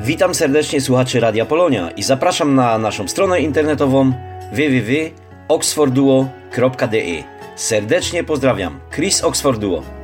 Witam serdecznie słuchaczy Radia Polonia i zapraszam na naszą stronę internetową www.oxforduo.de. Serdecznie pozdrawiam, Chris Oxford Duo.